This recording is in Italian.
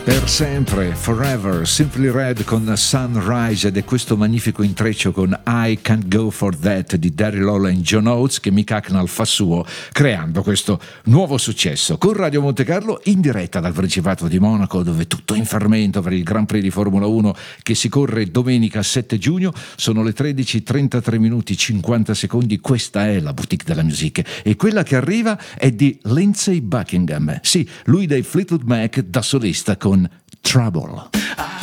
Per sempre, Forever, Simply Red con Sunrise, ed è questo magnifico intreccio con I Can't Go For That di Daryl Hall e John Oates che Mick Hucknall fa suo, creando questo nuovo successo con Radio Monte Carlo in diretta dal Principato di Monaco, dove tutto è in fermento per il Gran Prix di Formula 1 che si corre domenica 7 giugno. Sono le 13:33 minuti 50 secondi. Questa è la boutique della musica e quella che arriva è di Lindsey Buckingham, sì, lui dei Fleetwood Mac da solista con Trouble.